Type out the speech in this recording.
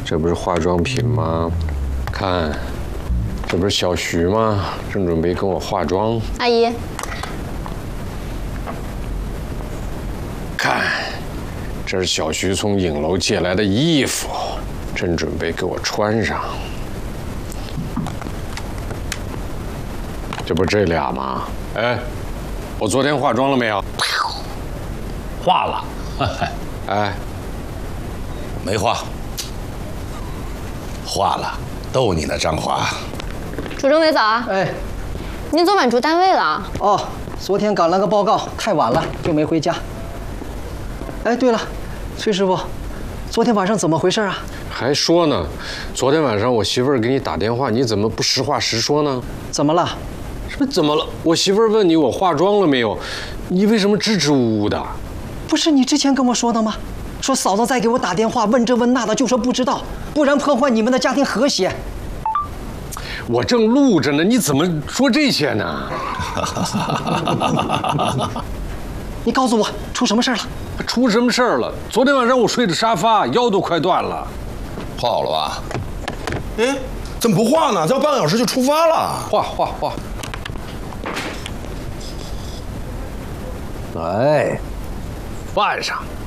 这不是化妆品吗？看，这不是小徐吗？正准备跟我化妆。 阿姨， 看，这是小徐从影楼借来的衣服，正准备给我穿上。这不是这俩吗？哎，我昨天化妆了没有？ 化了。 哎， 没化。化了，逗你呢，张华。 楚政委早啊！ 哎， 您昨晚住单位了？ 哦，昨天赶了个报告，太晚了就没回家。哎，对了，崔师傅，昨天晚上怎么回事啊？ 还说呢，昨天晚上我媳妇儿给你打电话，你怎么不实话实说呢？ 怎么了？ 这怎么了？我媳妇儿问你我化妆了没有，你为什么支支吾吾的？ 不是你之前跟我说的吗？说嫂子再给我打电话问这问那的，就说不知道，不然破坏你们的家庭和谐。 我正录着呢，你怎么说这些呢？ 你告诉我出什么事了？ 出什么事儿了？昨天晚上我睡的沙发，腰都快断了。 化好了吧？哎，怎么不化呢？再半个小时就出发了。 化。 来， 换上。